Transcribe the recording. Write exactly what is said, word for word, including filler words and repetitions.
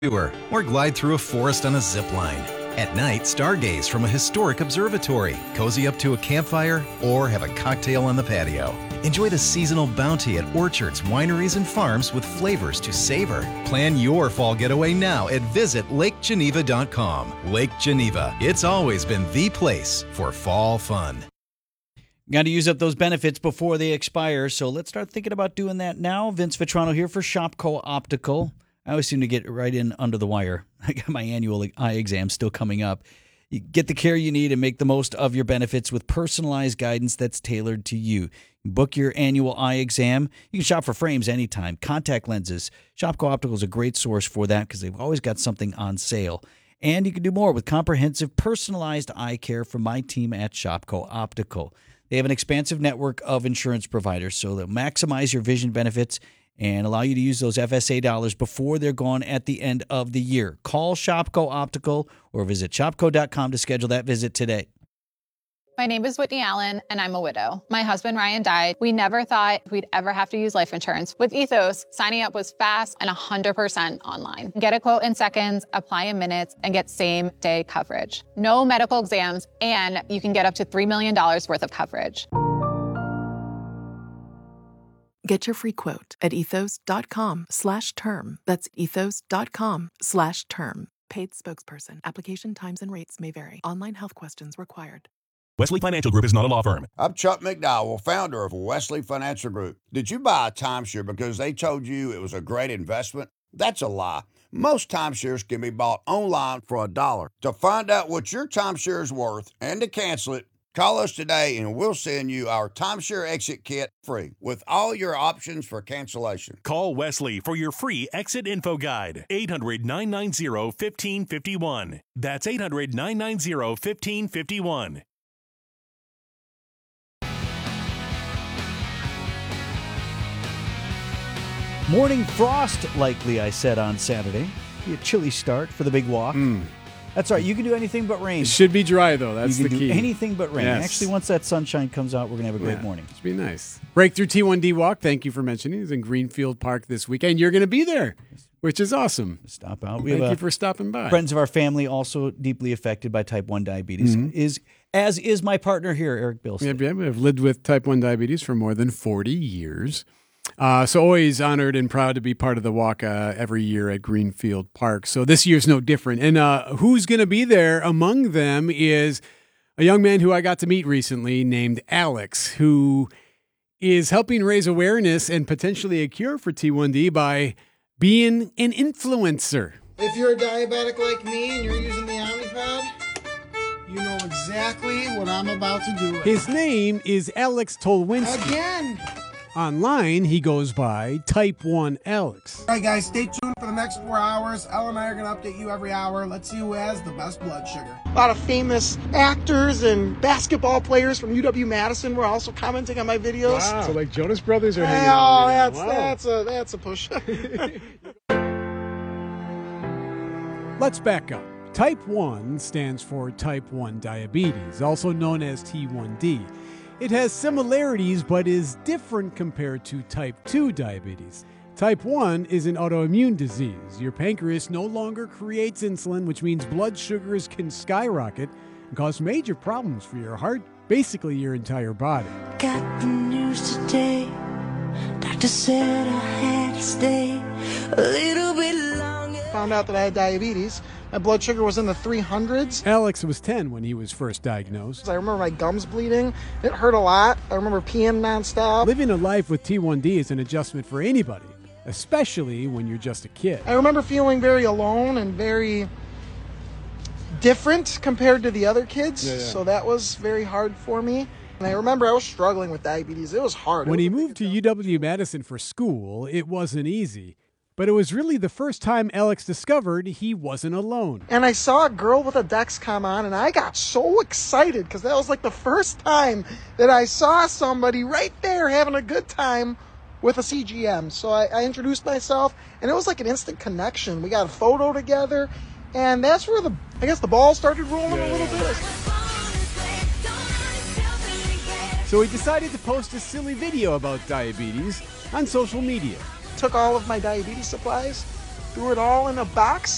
tour or glide through a forest on a zip line. At night, stargaze from a historic observatory, cozy up to a campfire, or have a cocktail on the patio. Enjoy the seasonal bounty at orchards, wineries, and farms with flavors to savor. Plan your fall getaway now at visit lake geneva dot com. Lake Geneva, it's always been the place for fall fun. Got to use up those benefits before they expire, so let's start thinking about doing that now. Vince Vitrano here for Shopko Optical. I always seem to get right in under the wire. I got my annual eye exam still coming up. You get the care you need and make the most of your benefits with personalized guidance that's tailored to you. Book your annual eye exam. You can shop for frames anytime. Contact lenses. Shopko Optical is a great source for that because they've always got something on sale. And you can do more with comprehensive personalized eye care from my team at Shopko Optical. They have an expansive network of insurance providers, so they'll maximize your vision benefits and allow you to use those F S A dollars before they're gone at the end of the year. Call Shopko Optical or visit shopko dot com to schedule that visit today. My name is Whitney Allen, and I'm a widow. My husband, Ryan, died. We never thought we'd ever have to use life insurance. With Ethos, signing up was fast and one hundred percent online. Get a quote in seconds, apply in minutes, and get same-day coverage. No medical exams, and you can get up to three million dollars worth of coverage. Get your free quote at ethos dot com slash term. That's ethos dot com slash term. Paid spokesperson. Application times and rates may vary. Online health questions required. Wesley Financial Group is not a law firm. I'm Chuck McDowell, founder of Wesley Financial Group. Did you buy a timeshare because they told you it was a great investment? That's a lie. Most timeshares can be bought online for a dollar. To find out what your timeshare is worth and to cancel it, call us today and we'll send you our timeshare exit kit free with all your options for cancellation. Call Wesley for your free exit info guide. eight hundred, nine nine zero, one five five one. That's eight hundred, nine nine zero, one five five one. Morning frost likely, I said on Saturday. Be a chilly start for the big walk. Mm. That's right. You can do anything but rain. It should be dry, though. That's you the can key. do anything but rain. Yes. Actually, once that sunshine comes out, we're going to have a great yeah, morning. It should be nice. Breakthrough T one D Walk, thank you for mentioning, is in Greenfield Park this weekend. You're going to be there, which is awesome. Stop out. We thank have you for stopping by. Friends of our family also deeply affected by type one diabetes, Mm-hmm. is as is my partner here, Eric Bilson. Yeah, yeah, I've lived with type one diabetes for more than forty years. Uh, so always honored and proud to be part of the walk uh, every year at Greenfield Park. So this year's no different. And uh, who's going to be there among them is a young man who I got to meet recently named Alex, who is helping raise awareness and potentially a cure for T one D by being an influencer. If you're a diabetic like me and you're using the Omnipod, you know exactly what I'm about to do. His name is Alex Tolwinski. Again! Online, he goes by Type one Alex. All right, guys, stay tuned for the next four hours. Elle and I are going to update you every hour. Let's see who has the best blood sugar. A lot of famous actors and basketball players from U W-Madison were also commenting on my videos. Wow. So like Jonas Brothers are hanging Oh, out. that's, Wow. that's, a, that's a push. Let's back up. Type one stands for type one diabetes, also known as T one D. It has similarities but is different compared to type two diabetes. Type one is an autoimmune disease. Your pancreas no longer creates insulin, which means blood sugars can skyrocket and cause major problems for your heart, basically your entire body. Got the news today. Doctor said I had to stay a little bit longer. Found out that I had diabetes. My blood sugar was in the three hundreds. Alex was ten when he was first diagnosed. I remember my gums bleeding. It hurt a lot. I remember peeing nonstop. Living a life with T one D is an adjustment for anybody, especially when you're just a kid. I remember feeling very alone and very different compared to the other kids. Yeah, yeah. So that was very hard for me. And I remember I was struggling with diabetes. It was hard. When It he was a moved to big U W-Madison for school, it wasn't easy. But it was really the first time Alex discovered he wasn't alone. And I saw a girl with a Dexcom on, and I got so excited because that was like the first time that I saw somebody right there having a good time with a C G M. So I, I introduced myself, and it was like an instant connection. We got a photo together, and that's where the, I guess the ball started rolling a little bit. So he decided to post a silly video about diabetes on social media. Took all of my diabetes supplies, threw it all in a box,